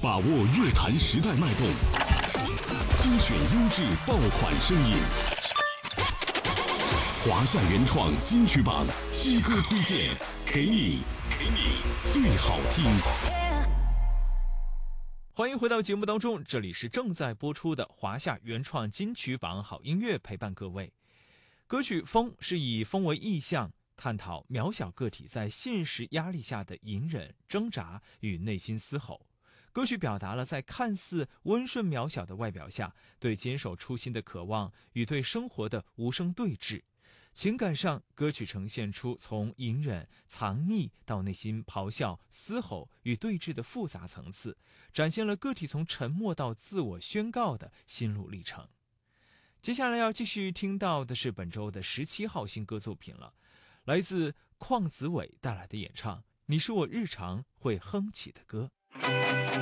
把握乐坛时代脉动，精选优质爆款声音。华夏原创金曲榜新歌推荐，给你最好听。 欢迎回到节目当中，这里是正在播出的华夏原创金曲榜好音乐，陪伴各位。歌曲《风》是以风为意象，探讨渺小个体在现实压力下的隐忍、挣扎与内心嘶吼。歌曲表达了在看似温顺渺小的外表下，对坚守初心的渴望与对生活的无声对峙。情感上，歌曲呈现出从隐忍、藏匿到内心咆哮、嘶吼与对峙的复杂层次，展现了个体从沉默到自我宣告的心路历程。接下来要继续听到的是本周的17号新歌作品了，来自邝子伟带来的演唱《你是我日常会哼起的歌》。